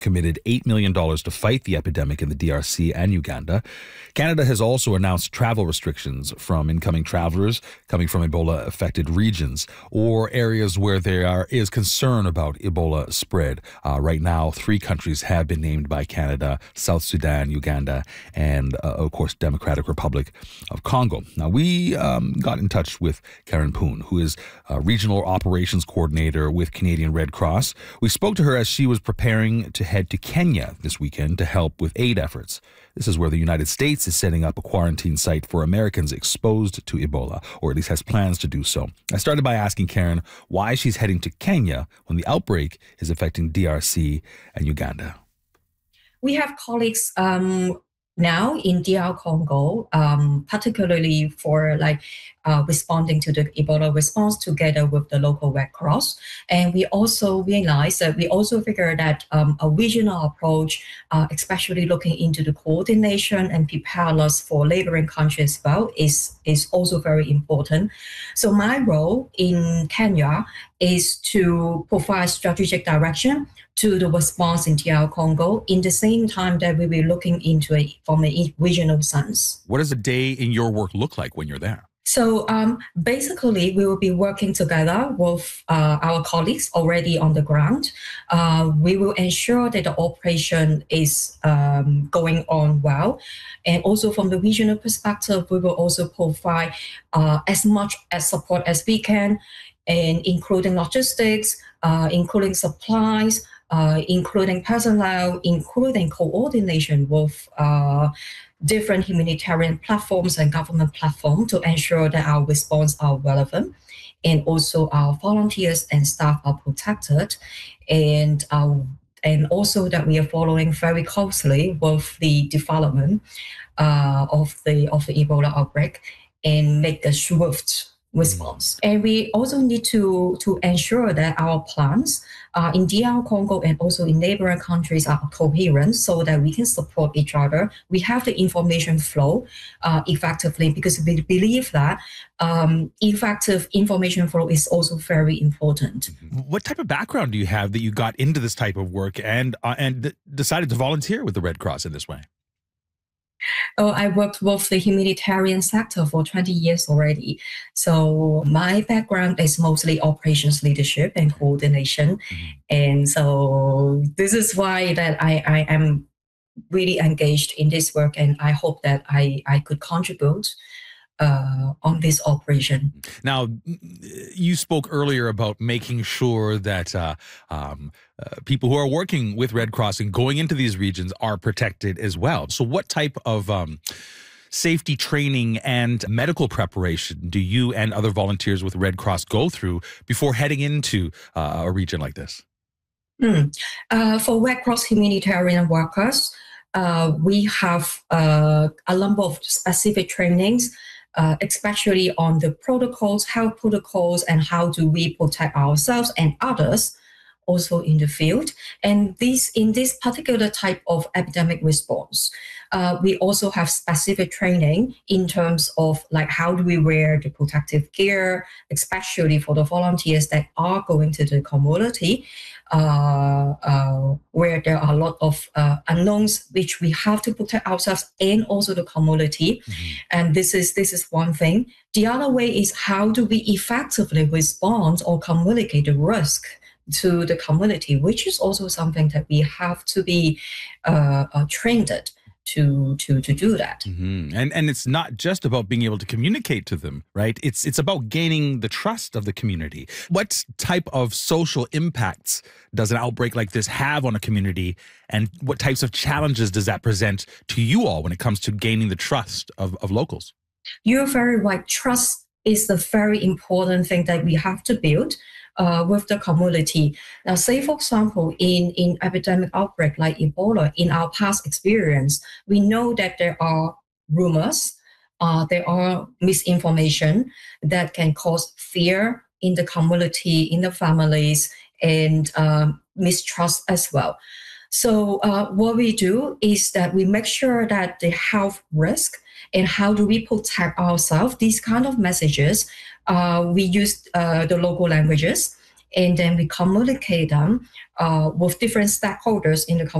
committed $8 million to fight the epidemic in the DRC and Uganda. Canada has also announced travel restrictions from incoming travelers coming from Ebola-affected regions or areas where there is concern about Ebola spread. Right now, 3 countries have been named by Canada: South Sudan, Uganda, and, of course, Democratic Republic of Congo. Now, we got in touch with Karen Poon, who is Regional Operations Coordinator with Canadian Red Cross. We spoke to her as she was preparing to head to Kenya this weekend to help with aid efforts. This is where the United States is setting up a quarantine site for Americans exposed to Ebola, or at least has plans to do so. I started by asking Karen why she's heading to Kenya when the outbreak is affecting DRC and Uganda. We have colleagues now in DR Congo, particularly for responding to the Ebola response together with the local Red Cross. And we also realized that we also figured that a regional approach, especially looking into the coordination and preparedness for neighboring countries as well, is also very important. So my role in Kenya is to provide strategic direction to the response in DR Congo in the same time that we will be looking into it from a regional sense. What does a day in your work look like when you're there? So basically, we will be working together with our colleagues already on the ground. We will ensure that the operation is going on well. And also from the regional perspective, we will also provide as much as support as we can, and including logistics, including supplies, including personnel, including coordination with different humanitarian platforms and government platforms to ensure that our response are relevant, and also our volunteers and staff are protected, and also that we are following very closely with the development of the Ebola outbreak and make a swift response. And we also need to ensure that our plans in DR Congo and also in neighboring countries are coherent so that we can support each other. We have the information flow effectively, because we believe that effective information flow is also very important. What type of background do you have that you got into this type of work and decided to volunteer with the Red Cross in this way? I worked with the humanitarian sector for 20 years already. So my background is mostly operations leadership and coordination. And so this is why that I am really engaged in this work, and I hope that I could contribute on this operation. Now, you spoke earlier about making sure that people who are working with Red Cross and going into these regions are protected as well. So what type of safety training and medical preparation do you and other volunteers with Red Cross go through before heading into a region like this? For Red Cross humanitarian workers, we have a number of specific trainings, especially on the protocols, health protocols, and how do we protect ourselves and others also in the field. And in this particular type of epidemic response, we also have specific training in terms of how do we wear the protective gear, especially for the volunteers that are going to the community, where there are a lot of unknowns which we have to protect ourselves and also the community. And this is one thing. The other way is how do we effectively respond or communicate the risk to the community, which is also something that we have to be trained to do that. And it's not just about being able to communicate to them, right? It's about gaining the trust of the community. What type of social impacts does an outbreak like this have on a community, and what types of challenges does that present to you all when it comes to gaining the trust of locals? You're very right. Trust is the very important thing that we have to build with the community. Now, say, for example, in epidemic outbreak like Ebola, in our past experience, we know that there are rumors, there are misinformation that can cause fear in the community, in the families, and mistrust as well. So what we do is that we make sure that the health risk and how do we protect ourselves, these kind of messages, we use the local languages, and then we communicate them with different stakeholders in the